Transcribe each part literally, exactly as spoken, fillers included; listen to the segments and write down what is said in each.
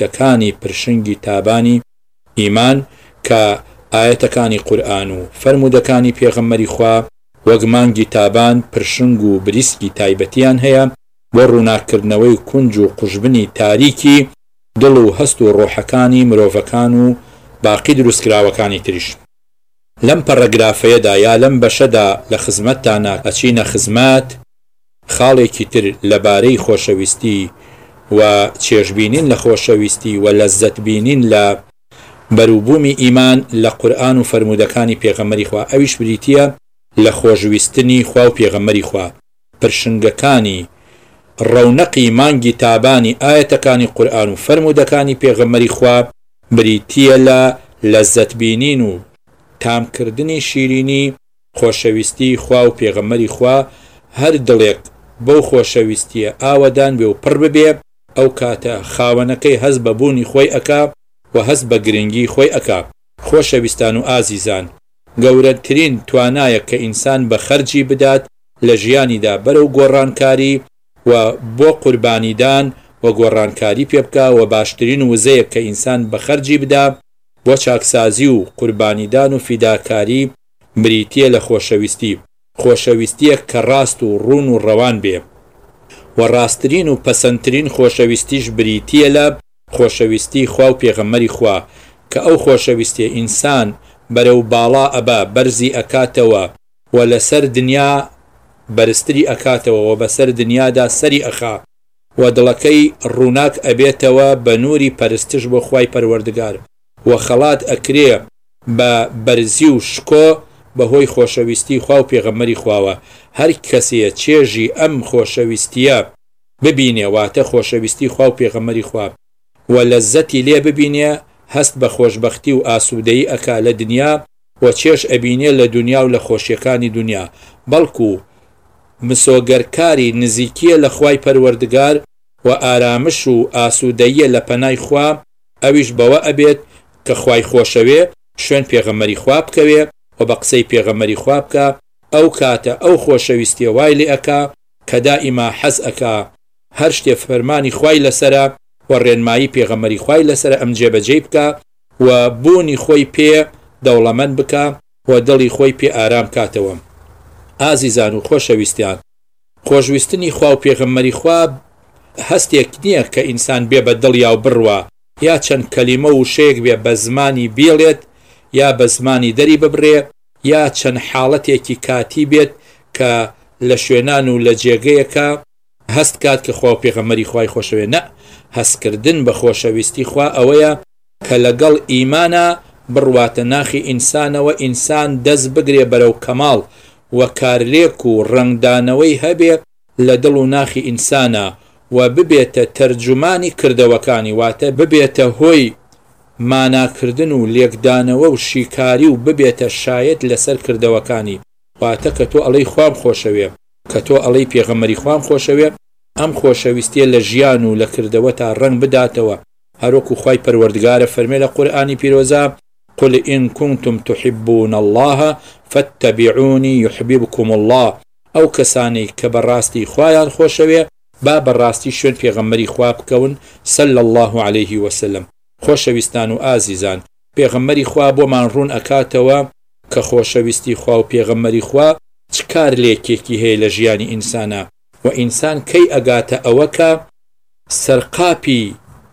بریسکەکانی پرشنگی تابانی ئیمان کە ئاەتەکانی قورئان و فەرمودەکانی پێغەمبەری خوا وەک مانگی تابان پرشنگ و بریسکی تایبەتیان هەیە بۆ ڕووناکردنەوەی کونج و قوژبنی تاریکی دڵ و هەست و ڕۆحەکانی مرۆڤەکان و باقی دروستکراوەکانی تریش. لەم پەڕەگرافەیەدا یا لەم بەشەدا لە خزمەتتانە ئەچینە خزمەت خاڵێکی تر لەبارەی خۆشەویستی و چێژبینین لە خۆشەویستی و لەزەت بینین لە بەرووبوومی ئیمان لە قورئان و فەرمودەکانی پێغەمبەری خوا، ئەویش بریتیە لە خۆشویستنی خوا و پێغەمبەری خوا. پرشنگەکانی ڕەونەقی مانگی تابانی ئاەتەکانی قورئان و فەرمودەکانی پێغەمبەری خوا بریتیە لە لەزەت بینین و تامکردنی شیرینی خۆشەویستی خوا و پێغەمبەری خوا. هەر دڵێک بەو خۆشەویستیە ئاوەدان بێ و پڕ ببێ، ئەو کاتە خاوەنەکەی هەست بە بوونی خۆی ئەکا و هەست بە گرنگی خۆی ئەکا. خۆشەویستان و ئازیزان، گەورەترین توانایە کە ئینسان بە خەرجی بدات لە ژیانیدا بەرەو گۆڕانکاری و بۆ قوربانیدان و گۆڕانکاری پێ بکە و باشترین وزەیە کە ئینسان بە خەرجی بدا بۆ چاکسازی و قوربانیدان و فیداکاری بریتیە لە خۆشەویستی. خۆشەویستیە کە ڕاست و ڕوون و ڕەوان بێ و ڕاستترین و پەسەندترین خۆشەویستیش بریتیە لە خۆشەویستی خوا و پێغەمبەری خوا، کە ئەو خۆشەویستیە ئینسان بەرەو باڵا ئەبا بەرزی ئەکاتەوە و لەسەر دنیا بەرزتری ئەکاتەوە و بەسەر دنیادا سەری ئەخا و دڵەکەی ڕووناک ئەبێتەوە بە نووری پەرستش بۆ خوای پەروەردگار و خەڵات ئەکرێ بە بەرزی و شکۆ بەهۆی خۆشەویستی خوا و پێغەمبەری خواوە. هەر کەسێ چێژی ئەم خۆشەویستیە ببینێ واتە خۆشەویستی خوا و پێغەمبەری خوا و لەزەتی لێ ببینێ، هەست بە خۆشبەختی و ئاسوودەیی ئەکا لە دنیا و چێش ئەبینێ لە دنیا و لە خۆشیەکانی دنیا، بەڵکو مسۆگەرکاری نزیکیە لە خوای پەروەردگار و ئارامش و ئاسوودەییە لە پەنای خوا. ئەویش بەوە ئەبێت کە خوای خۆشەوێ شوێن پێغەمبەری خوا بکەوێ و بە قسەی پێغەمبەری خوا بکە. ئەو کاتە ئەو خۆشەویستیە وای لێ ئەکا کە دائیما حەز ئەکا هەر شتێ فەرمانی خوای لەسەرە و ڕێنمایی پێغەمبەری خوای لەسەرە ئەم جێبەجێ بکە و بوونی خۆی پێ دەوڵەمەند بکە و دڵی خۆی پێ ئارام کاتەوە. ئازیزان و خۆشەویستیان، خۆشویستنی خوا و پێغەمبەری خوا هەستێک نییە کە ئینسان بێ بە دڵ یا بڕوە یا چەند کەلیمە و شەیەک بێ بە زمانی بێڵێت یا بە زمانی دەری ببڕێ یا چەند حاڵەتێکی کاتی بێت کە لە شوێنان و لە جێگەیەکە هەست کات کە خوا و پێغەمبەری خوای خۆشەوێ. نە، هەستکردن بە خۆشەویستی خوا ئەوەیە کە لەگەڵ ئیمانە بڕواتە ناخی ئینسانەوە، ئینسان دەست بگرێ بەرەو کەماڵ و کارلێک و ڕنگدانەوەی هەبێ لە دڵ و ناخی ئینسانە و ببێتە تەرجمانی کردەوەکانی، واتە ببێتە هۆی ماناکردن و لێکدانەوە و شیکاری و ببێتە شایەت لەسەر کردەوەکانی. واتە کە تۆ ئەڵەی خوام خۆشەوێ، کە تۆ ئەڵەی پێغەمبەری خوام خۆشەوێ، ئەم خۆشەویستیە لە ژیان و لە کردەوە تا ڕنگ بداتەوە. هەروەکو خوای پەروەردگارە فەرمێ لە قورئانی پیرۆزە: قل إن كنتم تحبون الله فاتبعوني يحببكم الله. ئەو کەسانی کە بەڕاستی خوایان خۆشەوێ با بەڕاستی شوێن پێغەمبەری خوا بکەون صلی الله عليه وسلم. خۆشەویستان و ئازیزان، پێغەمبەری خوا بۆمان ڕوون ئەکاتەوە کە خۆشەویستی خوا و پێغەمبەری خوا چ کار لێکێکی هەیە لە ژیانی ئینسانە و ئینسان کەی ئەگاتە ئەوە کە سەرقاپی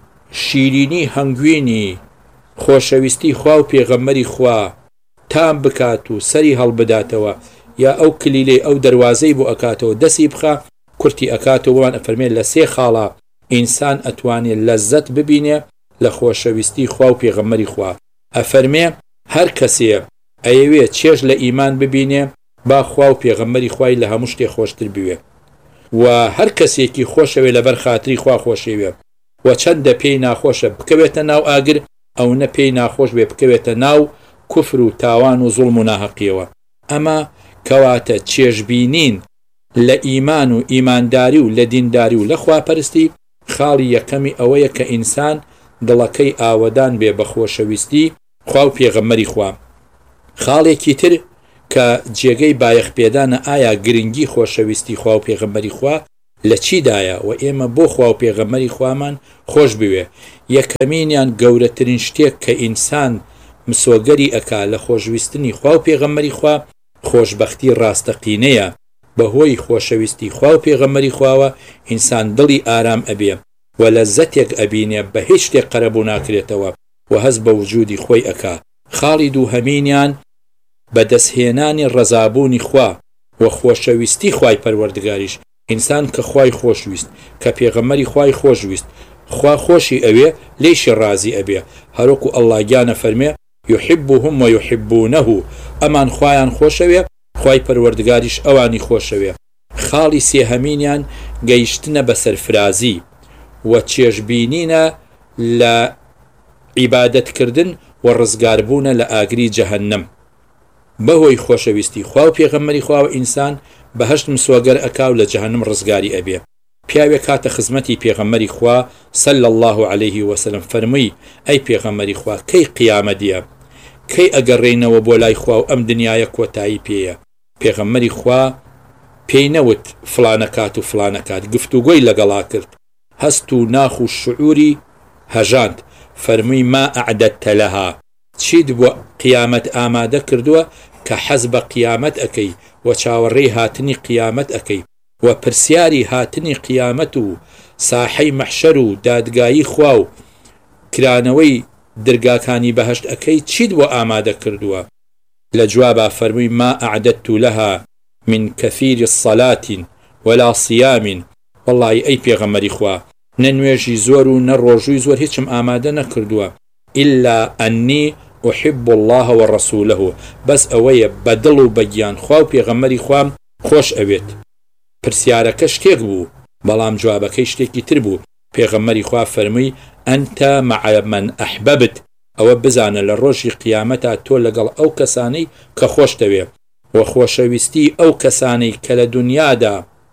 شیرینی هەنگوینی خۆشەویستی خوا و پێغەمبەری خوا تام بکات و سەری هەڵبداتەوە یا ئەو کلیلەی ئەو دەروازەی بۆ ئەکاتەوە دەسی بخە کورتی ئەکاتەوە. وان ئەفەرمێ لە سێ خاڵە ئینسان ئەتوانێت لەزەت ببینێ لە خۆشەویستی خوا و پێغەمبەری خوا. ئەفەرمێ هەر کەسێ ئەیەوێ چێژ لە ئیمان ببینێ با خوا و پێغەمبەری خوای لە هەموو شتێ خۆشتر بوێ و هەر کەسێکی خۆشەوێ لەبەر خاتری خوا خۆشەوێ و چەندە پێی ناخۆشە بکەوێتە ناو ئاگر، ئەو نە پێی ناخۆش بێ بکەوێتە ناو کوفر و تاوان و زوڵم و ناحەقیەوە. ئەمە کەواتە چێژبینین لە ئیمان و ئیمانداری و لە دینداری و لە خواپەرستی خاڵی یەکەمی ئەوەیە کە ئینسان دڵەکەی ئاوەدان بێ بە خۆشەویستی خوا و پێغەمبەری خوا. خاڵێکی تر کە جێگەی بایەخ پێدانە ئایا گرنگی خۆشەویستی خوا و پێغەمبەری خوا لە چیدایە و ئێمە بۆ خوا و پێغەمبەری خوامان خۆش بوێ. یەکەمینیان گەورەترین شتێک کە ئینسان مسۆگەری ئەکا لە خۆشویستنی خوا و پێغەمبەری خوا خۆشبەختی ڕاستەقینەیە. بەهۆی خۆشەویستی خوا و پێغەمبەری خواوە ئینسان دڵی ئارام ئەبێ و لەزەتێک ئەبینێ بە هیچ شتێک قەرەبوو ناکرێتەوە و هەست بە وجودی خۆی ئەکا. خاڵی دووهەمینیان بەدەستهێنانی ڕەزابوونی خوا و خۆشەویستی خوای پەروەردگاریش. ئینسان کە خوای خۆشویست کە پێغەمبەری خوای خۆشویست خوا خۆشی ئەوێ لێشی ڕازی ئەبێ. هەروەکو ئەڵڵا گیانە فەرمێ یحبهم ويحبونه، ئەمان خوایان خۆشەوێ خوای پەروەردگاریش ئەوانی خۆشەوێ. خاڵی سێهەمینیان گەیشتنە بە سەرفرازی و چێژبینینە لە عیبادەتکردن و ڕزگاربوونە لە ئاگری جەهەنەم. بەهۆی خۆشەویستی خوا و پێغەمبەری خواوە ئینسان بەهەشت مسۆگەر ئەکاو لە جەهەنەم ڕزگاری ئەبێ. پیاوێک کاتە خزمەتی پێغەمبەری خوا صلی الله عليه وسلم فەرمووی ئەی پێغەمبەری خوا کەی قیامەتیە، کەی ئەگەڕێینەوە بۆ لای خوا و ئەم دنیایە کۆتایی پێیە؟ پێغەمبەری خوا پێی نەوت فلانە کات و فلانە کات، گفتوگۆی لەگەڵا کرد، هەست و ناخ و شعوری هەژاند. فەرمووی ما ئەعدەدتە لەها، چیت بۆ قیامەت ئامادە کردووە کە حەز بە قیامەت ئەکەی و چاوەڕێی هاتنی قیامەت ئەکەی و پرسیاری هاتنی قیامەت و ساحەی مەحشەر و دادگایی خوا و کرانەوەی دەرگاکانی بەهەشت ئەکەی چیت بۆ ئامادە کردووە؟ لە جوابا فەرمووی ما ئەعدەدت لەها من کەثیری الصەلات ولا صیام. وەڵڵی ئەی پێغەمبەری خوا نە نوێژی زۆر و نە ڕۆژووی زۆر هیچم ئامادە نەکردووە، إلا ئەنی أحب الله ورسوله، بەس ئەوەیە بەدڵ و بەگیان خوا و پێغەمبەری خوام خۆش ئەوێت. پرسیارەکە شتێک بوو بەڵام جوابەکەی شتێکی تر بوو. پێغەمبەری خوا فەرمووی ئەنتە مع من ئەحببت، ئەوە بزانە لە ڕۆژی قیامەتا تۆ لەگەڵ ئەو کەسانەی کە خۆش دەوێ و خۆشەویستی ئەو کەسانەی کە لە دنیادا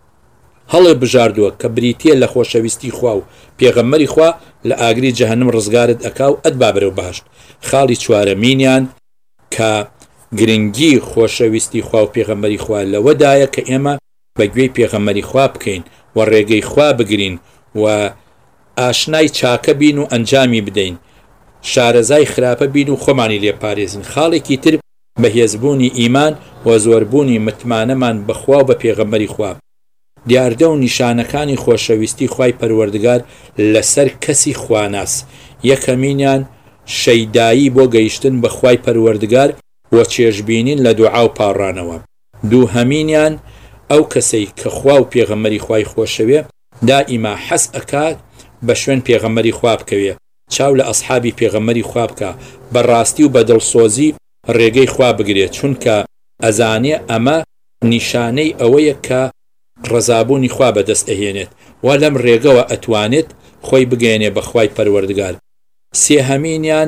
هەڵێ بژاردووە کە بریتیە لە خۆشەویستی خوا و پێغەمبەری خوا لە ئاگری جەهەنەم ڕزگارت ئەکا و ئەتبا بەرەو بەهەشت. خاڵی چوارەمینیان کە گرنگی خۆشەویستی خوا و پێغەمبەری خوا لەوەدایە کە ئێمە بەگوێی پێغەمبەری خوا بکەین و ڕێگەی خوا بگرین و ئاشنای چاکە بین و ئەنجامی بدەین، شارەزای خراپە بین و خۆمانی لێپارێزین. خاڵێکی تر بەهێزبوونی ئیمان و زۆربوونی متمانەمان بەخوا و بە پێغەمبەری خوا. دیاردە و نیشانەکانی خۆشەویستی خوای پەروەردگار لەسەر کەسی خواناس. یەکەمینیان شەیدایی بۆ گەیشتن بە خوای پەروەردگار و چێژبینین لە دوعا و پاڕانەوە. دووهەمینیان ئەو کەسەی کە خوا و پێغەمبەری خوای خۆشەوێ دائیما حەس ئەکات بە شوێن پێغەمبەری خوا بکەوێ، چاو لە ئەسحابی پێغەمبەری خوا بکە، بەڕاستی و بەدڵسۆزی ڕێگەی خوا بگرێت، چونکە ئەزانێ ئەمە نیشانەی ئەوەیە کە ڕەزابوونی خوا بەدەست ئەهێنێت و لەم ڕێگەوە ئەتوانێت خۆی بگەێنێ بە خوای پەروەردگار. سێهەمینیان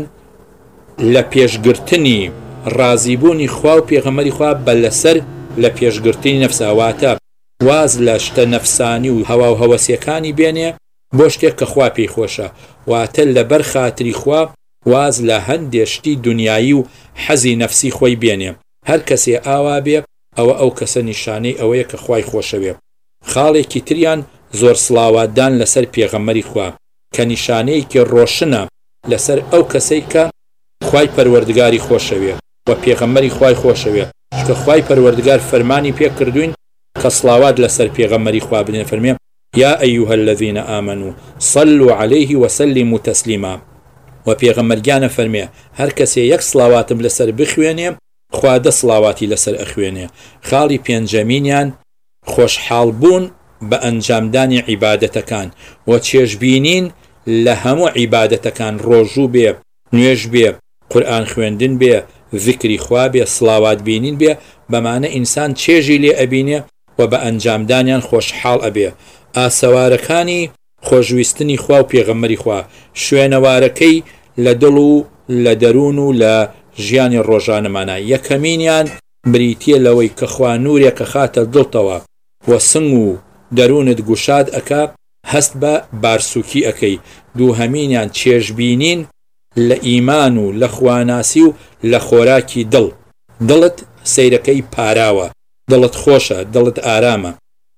لە پێشگرتنی ڕازیبوونی خوا و پێغەمبەری خوا بە لەسەر لە پێشگرتنی نەفساواتە واز لە شتە نەفسانی و هەوا و هەوەسیەکانی بێنێ بۆ شتێک کە خوا پێی خۆشە، واتە لەبەر خاتری خوا واز لە هەندێشتی دنیایی و حەزی نەفسی خۆی بێنێ. هەر کەسێ ئاوا بێ ئەوە ئەو کەسە نیشانەی ئەوەیە کە خوای خۆشەوێ. خاڵێکی تریان زۆر سڵاواتدان لەسەر پێغەمبەری خوا کە نیشانەیەکی ڕۆشنە لەسەر ئەو کەسەی کە خوای پەروەردگاری خۆشەوێ و پێغەمبەری خوای خۆشەوێ، کە خوای پەروەردگار فەرمانی پێ کردوین کە سڵاوات لەسەر پێغەمبەری خوا بدەن. فەرمێ یا ئەیوها الذین ئامنوا صلوا عليه وسلموا تسلیما. و پێغەمبەرگیانە فەرمێ هەر کەسێ یەک سڵاواتم لەسەر بخوێنێ خوا دە سڵاواتی لەسەر ئەخوێنێ. خاڵی پێنجەمینیان خۆشحاڵبوون بە ئەنجامدانی عیبادەتەکان و چێژبینین لە هەموو عیبادەتەکان، ڕۆژوو بێ، نوێژ بێ، قورئان خوێندن بێ، ذکری خوا بێ، سڵاوات بینین بێ، بەمانە ئینسان چێژی لێ ئەبینێ و بە ئەنجامدانیان خۆشحاڵ ئەبێ. ئاسەوارەکانی خۆشویستنی خوا و پێغەمبەری خوا شوێنەوارەکەی لە دڵ و لە دەروون و لە ژیانی ڕۆژانەمانە. یەکەمینیان بریتیە لەوەی کە خوا نورێکە خاتە دڵتەوە و سنگ و دەروونت گوشاد ئەکا، هەست بە بارسووکی ئەەکەی. دووهەمینیان چێژبینین لە ئیمان و لە خواناسی و لە خۆراکی دڵ. دڵت سەیرەکەی پاراوە، دڵت خۆشە، دڵت ئارامە.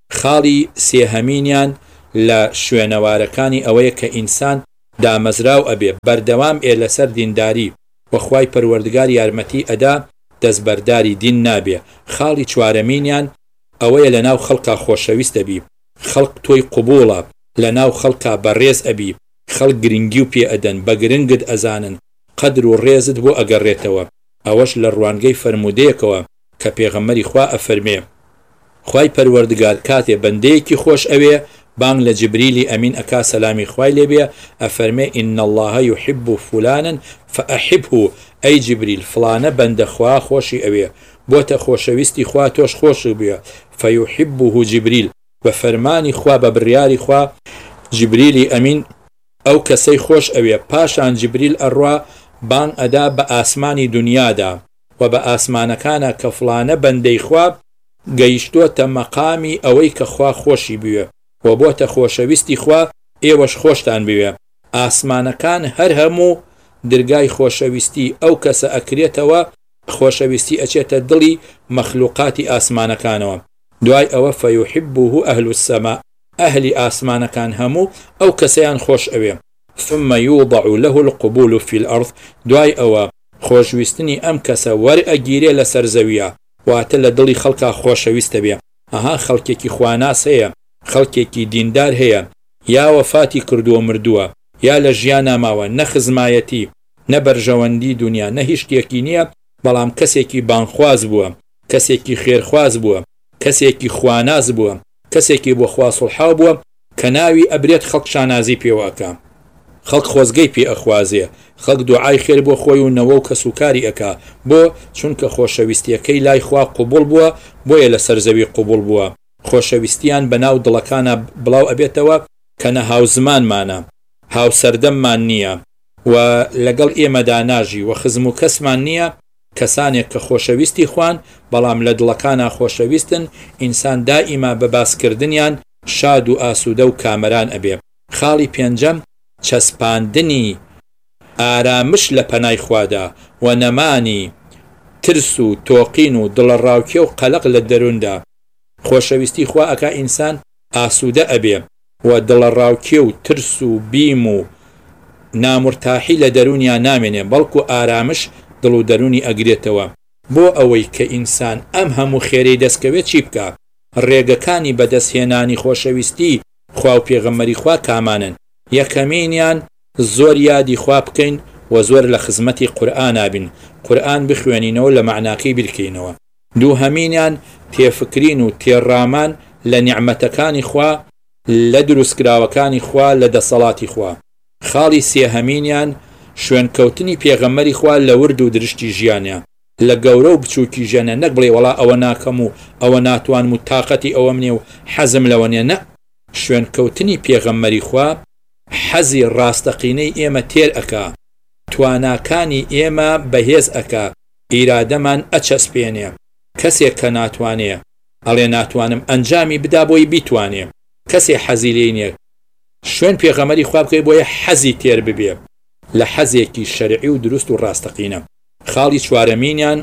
خاڵی سێهەمینیان لە شوێنەوارەکانی ئەوەیە کە ئینسان دامەزراو ئەبێ بەردەوام ئێ لەسەر دینداری وەخوای پەروەردگار یارمەتی ئەدا دەستبەرداری دین نابێ. خاڵی چوارەمینیان ئەوەیە لە ناو خەڵکا خۆشەویست ئەبی، خەڵک تۆی قوبوڵە، لە ناو خەڵکا بەڕێز ئەبی، خەڵک گرنگی و پێ ئەدەن، بە گرنگت ئەزانن، قەدر و ڕێزت بۆ ئەگەڕێتەوە. ئەوەش لە ڕوانگەی فەرمودەیەکەوە کە پێغەمبەری خوا ئەفەرمێ خوای پەروەردگار کاتێ بەندەیەکی خۆش ئەوێ بانگ لە جبریلی ئەمین ئەکا سەلامی خوای لێبێ ئەفەرمێ ئین الله يحب فلانا فأحبه ئەی جبریل فلانە بەندە خوا خۆشی ئەوێ بۆتە خۆشەویستی خوا تۆش خۆش بێ فيحبه جبریل بە فەرمانی خوا بە بڕیاری خوا جبریلی ئەمین ئەو کەسەی خۆش ئەوێ پاشان جبریل ئەڕوا بانگ ئەدا بە ئاسمانی دنیادا و بە ئاسمانەکانە کە فلانە بەندەی خوا گەیشتۆتە مەقامی ئەوەی کە خوا خۆشی بوێ و بۆتە خۆشەویستی خوا ئێوەش خۆشتان بوێ. ئاسمانەکان هەر هەموو دەرگای خۆشەویستی ئەو کەسە ئەکرێتەوە خۆشەویستی ئەچێتە دڵی مەخلوقاتی ئاسمانەکانەوە. دوای ئەوە فەیحبه ئەهل السەما ئەهلی ئاسمانەکان هەموو ئەو کەسەیان خۆش ئەوێ. ثم يوضع له القبول في الأرض دوای ئەوە خۆشویستنی ئەم کەسە وەرئەگیرێ لەسەر زەویە واتە لە دڵی خەڵکا خۆشەویستە بێ. ئەها خەڵکێکی خواناس هەیە، خەڵکێکی دیندار هەیە، یا وەفاتی کردووە مردووە، یا لە ژیان ناماوە، نە خزمایەتی، نە بەرژەوەندی دنیا، نە هیچ شتێکی نییە، بەڵام کەسێکی بانخواز بووە، کەسێکی خێرخواز بووە، کەسێکی خواناز بووە، کەسێکی بۆ خوا سڵحاو بووە کە ناوی ئەبرێت خەڵک شانازی پێوەکە، خەڵک خۆزگەی پێ ئەخوازێ، خەڵک دوعای خێر بۆ خۆی و نەوە و کەسوکاری ئەکا بۆ چونکە خۆشەویستیەکەی لای خوا قوبوڵ بووە بۆیە لە سەرزەوی قوبوڵ بووە. خۆشەویستیان بەناو دڵەکانە بڵاو ئەبێتەوە کە نە هاوزمانمانە، هاوسەردەممان نییە و لەگەڵ ئێمەدا ناژی و خزم و کەسمان نییە. کەسانێک کە خۆشەویستی خوان بەڵام لە دڵەکانە خۆشەویستن ئینسان دائیما بە باسکردنیان شاد و ئاسوودە و کامەران ئەبێ. خاڵی پێنجەم چەسپاندنی ئارامش لە پەنای خوادا و نەمانی ترس و تۆقین و دڵەڕاوکێ و قەلق لە دەروندا. خۆشەویستی خوا ئەکا ئینسان ئاسوودە ئەبێ و دڵەڕاوکێ و ترس و بیم و نامرتاحی لە دەرونیان نامێنێ بەڵکو ئارامش دڵ و دەرونی ئەگرێتەوە. بۆ ئەوەی کە ئینسان ئەم هەموو خێرەی دەستکەوێت چی بکە؟ ڕێگەکانی بەدەستهێنانی خۆشەویستی خوا و پێغەمبەری خوا کامانن. یەکەمینیان زۆر یادی خوا بکەین و زۆر لە خزمەتی قورئان ئابین، قورئان بخوێنینەوە لە معناکەی بیرکەینەوە. دووهەمینیان تێفکرین و تێڕامان لە نیعمەتەکانی خوا لە دروستکراوەکانی خوا لە دەسەڵاتی خوا. خاڵی سێهەمینیان شوێنکەوتنی پێغەمبەری خوا لە ورد و درشتی ژیانە لە گەورە و بچووکی ژەنە، نەک بڵێ وەڵا ئەوە ناکەم و ئەوە ناتوانم و تاقەتی ئەوە منێ و حەزم لەوە نیە. نە، شوێنکەوتنی پێغەمبەری خوا حەزی ڕاستەقینەی ئێمە تێر ئەکا، تواناکانی ئێمە بەهێز ئەکا، ئیرادەمان ئەچەسپێنێ. کەسێک کە ناتوانێ ئەڵێ ناتوانم ئەنجامی بدا بۆی بیتوانێ، کەسێ حەزی لێ نییە شوێن پێغەمبەری خوا بکەی بۆیە حەزی تێر ببێ لە حەزێکی شەرعی و دروست و ڕاستەقینە. خاڵی چوارەمینیان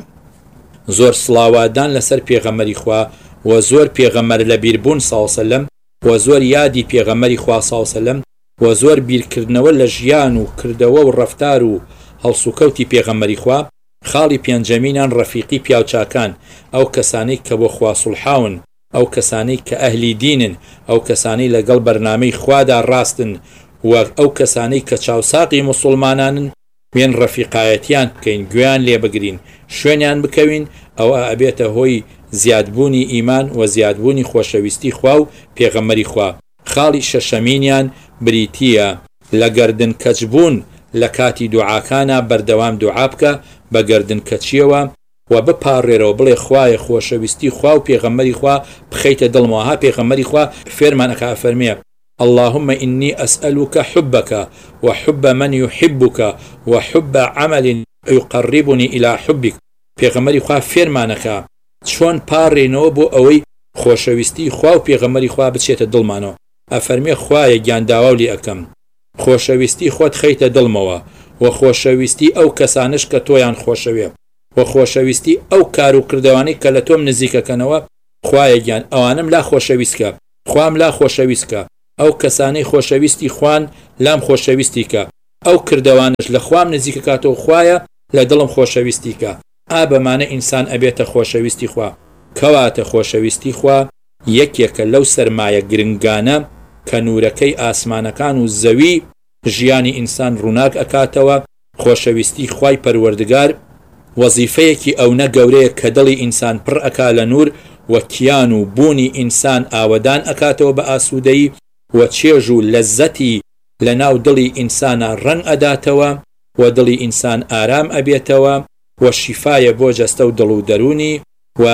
زۆر سڵاوادان لەسەر پێغەمبەری خوا و زۆر پێغەمبەر لە بیربوون ساڵ سەلەم و زۆر یادی پێغەمبەری خوا ساڵ سەلەم و زۆر بیرکردنەوە لە ژیان و کردەوە و ڕەفتار و هەڵسوکەوتی پێغەمبەری خوا. خاڵی پێنجەمینان ڕەفیقی پیاوچاکان، ئەو کەسانەی کە بۆ خوا سڵحاون، ئەو کەسانەی کە ئەهلی دینن، ئەو کەسانەی لەگەڵ بەرنامەی خوادا ڕاستن و ئەو کەسانەی کە چاوساقی موسڵمانانن وێن ڕەفیقایەتیان بکەین، گوێیان لێ بگرین، شوێنیان بکەوین. ئەوە ئەبێتە هۆی زیادبوونی ئیمان و زیادبوونی خۆشەویستی خوا و پێغەمبەری خوا. خاڵی شەشەمینیان بریتیە لە گەردن کەچبوون لە کاتی دوعاکانە بەردەوام دوعا بکە بە گەردن کەچیەوە و بپارڕێرەوە بڵێ خوایە خۆشەویستی خوا و پێغەمبەری خوا بخەیتە دڵمەوە. پێغەمبەری خوا فێرمان ئەکا فەرمێ اللهم إني أسألك حبك وحب من يحبك وحب عمل يقربني إلى حبك. پێغەمبەری خوا فێرمانەکە چۆن پارڕێنەوە بۆ ئەوەی خۆشەویستی خوا و پێغەمبەری خوا بچێتە دڵمانەوە. ئەفەرمێ خوایە گیانداوا لێ ئەەکەم خۆشەویستی خۆت خەیتە دڵمەوە و خۆشەویستی ئەو کەسانش کە تۆیان خۆشەوێ و خۆشەویستی ئەو کار و کردوانەی کە لە تۆم نزیکەکەنەوە خوایەگیان ئەوانم لا خۆشەویستکە خوام لا خۆشەویستکە ئەو کەسانەی خۆشەویستی خوان لام خۆشەویستیکە ئەو کردەوانش لە خوام نزیکە کاتەوە خوایە لە دڵم خۆشەویستیکە ئا بەمانە ئینسان ئەبێتە خۆشەویستی خوا کەواتە خۆشەویستی خوا یەکێکە لەو سەرمایە گرنگانە کە نورەکەی ئاسمانەکان و زەوی ژیانی ئینسان ڕووناک ئەکاتەوە خۆشەویستی خوای پەروەردگار وەزیفەیەکی ئەوە گەورەیە کە دڵی ئینسان پڕ ئەکا لە نور و کیان و بوونی ئینسان ئاوەدان ئەکاتەوە بە ئاسوودەیی و چێژ و لەزەتی لە ناو دڵی ئینسانە ڕەنگ ئەداتەوە و دڵی ئینسان ئارام ئەبێتەوە و شیفایە بۆ جەستە و دڵ و دەرونی و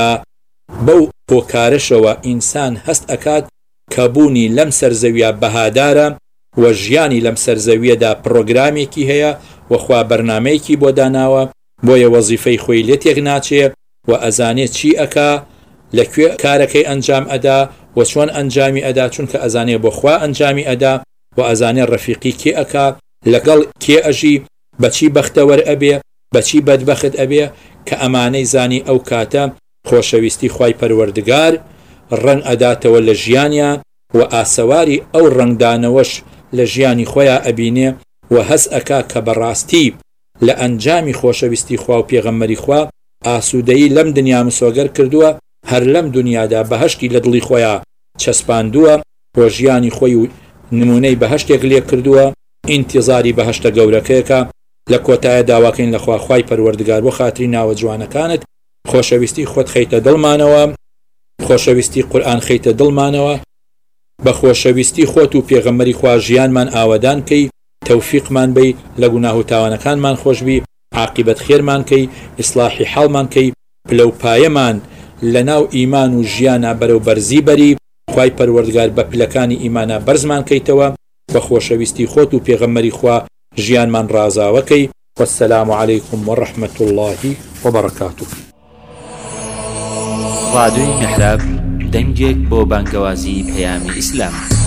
بەو هۆکارشەوە ئینسان هەست ئەکات کە بوونی لەم سەرزەویە بەهادارە و ژیانی لەم سەرزەویەدا پرۆگرامێکی هەیە وەخوا بەرنامەیەکی بۆ داناوە بۆیە وەزیفەی خۆی لێ تێک ناچێ و ئەزانێت چی ئەکا لەکوێ کارەکەی ئەنجام ئەدا و چۆن ئەنجامی ئەدا چونکە ئەزانێ بۆ خوا ئەنجامی ئەدا و ئەزانێ ڕەفیقی کێ ئەکا لەگەڵ کێ ئەژی بەچی بەختەوەر ئەبێ بەچی بەدبەخت ئەبێ کە ئەمانەی زانی ئەو کاتە خۆشەویستی خوای پەروەردگار ڕەنگ ئەداتەوە لە ژیانیان و ئاسەواری ئەو ڕەنگدانەوەش لە ژیانی خۆیان ئەبینێ و هەز ئەکا کە بەڕاستی لە ئەنجامی خۆشەویستی خوا و پێغەمبەری خوا ئاسوودەیی لەم دنیا مسۆگەر کردووە هەر لەم دنیادا بەهەشتی لە دڵی خۆیان چەسپاندووە و ژیانی خۆی و نمونەی بەهەشتێک لێ کردووە ئینتیزاری بەهەشتە گەورەکەیەکە لە کۆتایە داواکەین لە خوا خوای پەروەردگار بۆ خاتری ناوە جوانەکانت خۆشەویستی خۆت خەیتە دڵمانەوە خۆشەویستی قورئان خەیتە دڵمانەوە بە خۆشەویستی خۆت و پێغەمبەری خوا ژیانمان ئاوەدان کەی تەوفیقمان بی لە گوناه و تاوانەکانمان خۆشبی عاقبەت خێرمان کەی ئیسلاحی حاڵمان کەی پلەپایەمان لە ناو ئیمان و ژیانە بەرەو بەرزی بەری خوای پەروەردگار بە پلەکانی ئیمانە بەرزمان کەیتەوە بە خۆشەویستی خۆت و پێغەمبەری خوا ژیانمان ڕازاوەکەی والسلام عليكم ورحمة الله وبركاته. رادیۆی میحراب دەنگێک بۆ بانگەوازی پەیامی ئیسلام.